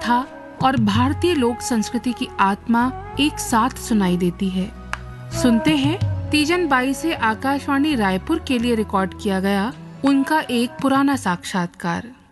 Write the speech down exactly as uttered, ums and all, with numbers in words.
कथा और भारतीय लोक संस्कृति की आत्मा एक साथ सुनाई देती है। सुनते हैं तीजन बाई से आकाशवाणी रायपुर के लिए रिकॉर्ड किया गया उनका एक पुराना साक्षात्कार।